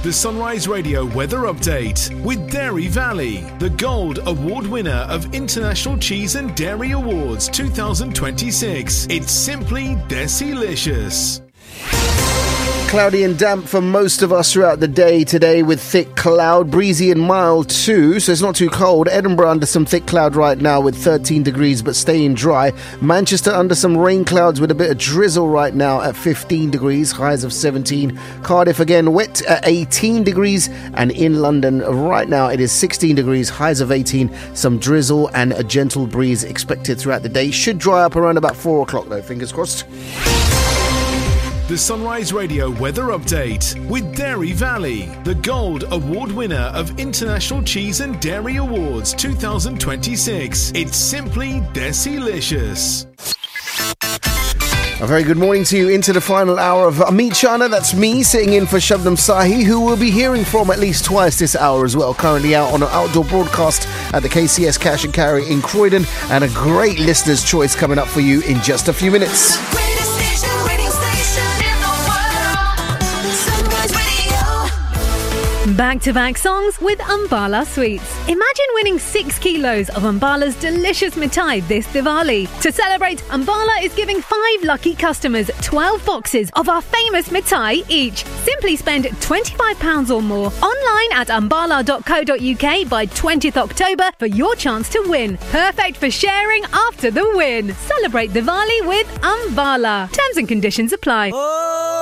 The Sunrise Radio Weather Update with Dairy Valley, the Gold Award winner of International Cheese and Dairy Awards 2026. It's simply Desilicious. Cloudy and damp for most of us throughout the day today with thick cloud, breezy and mild too, so it's not too cold. Edinburgh under some thick cloud right now with 13 degrees but staying dry. Manchester under some rain clouds with a bit of drizzle right now at 15 degrees, highs of 17. Cardiff again wet at 18 degrees, and in London right now it is 16 degrees, highs of 18. Some drizzle and a gentle breeze expected throughout the day. Should dry up around about 4 o'clock though, fingers crossed. The Sunrise Radio Weather Update with Dairy Valley, the Gold Award winner of International Cheese and Dairy Awards 2026. It's simply Desilicious. A very good morning to you into the final hour of Amit Shana. That's me sitting in for Shabnam Sahi, who we'll be hearing from at least twice this hour as well. Currently out on an outdoor broadcast at the KCS Cash and Carry in Croydon, and a great listener's choice coming up for you in just a few minutes. Back-to-back songs with Ambala Sweets. Imagine winning 6 kilos of Ambala's delicious mithai this Diwali. To celebrate, Ambala is giving 5 lucky customers 12 boxes of our famous mithai each. Simply spend £25 or more online at ambala.co.uk by 20th October for your chance to win. Perfect for sharing after the win. Celebrate Diwali with Ambala. Terms and conditions apply.